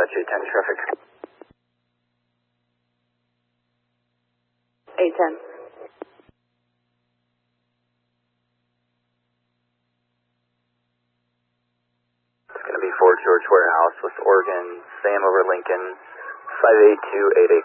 Apache 10 traffic. 810. It's going to be Fort George Warehouse, West Oregon, Sam over Lincoln, 58288.